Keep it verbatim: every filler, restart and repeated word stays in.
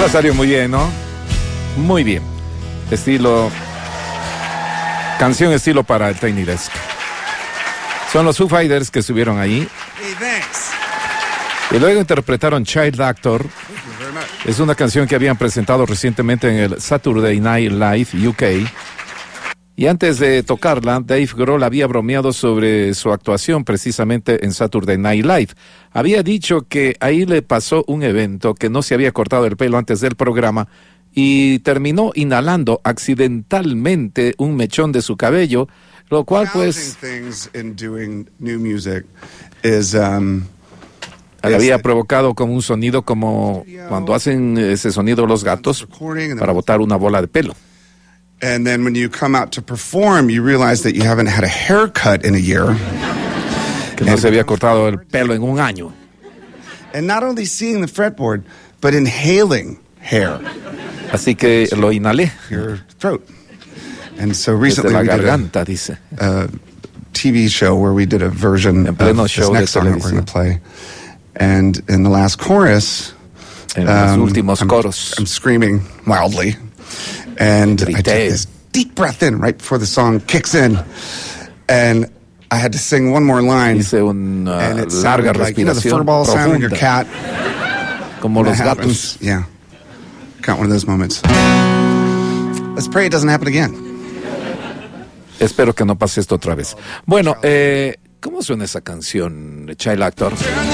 Esa salió muy bien, ¿no? Muy bien. Estilo... Canción estilo para el Tiny Desk. Son los Foo Fighters que estuvieron ahí. Hey, thanks. Y luego interpretaron Child Actor. Es una canción que habían presentado recientemente en el Saturday Night Live U K. Y antes de tocarla, Dave Grohl había bromeado sobre su actuación precisamente en Saturday Night Live. Había dicho que ahí le pasó un evento, que no se había cortado el pelo antes del programa y terminó inhalando accidentalmente un mechón de su cabello, lo cual pues había provocado como un sonido como cuando hacen ese sonido los gatos para botar una bola de pelo. And then when you come out to perform, you realize that you haven't had a haircut in a year. Que no se había cortado el pelo en un año. And not only seeing the fretboard, but inhaling hair. Así que lo inhalé. Your throat. And so recently Desde la we garganta, did a, dice. a T V show where we did a version en pleno of show this next song that we're going to play. And in the last chorus, en um, los últimos I'm, coros, I'm screaming wildly. And I took this deep breath in right before the song kicks in. And I had to sing one more line. Hice una and it larga like, you know, the respiración fur ball sound of your cat. Como los happens. gatos. Yeah. Got one of those moments. Let's pray it doesn't happen again. Espero que no pase esto otra vez. Bueno, eh, ¿cómo suena esa canción, Child Actor?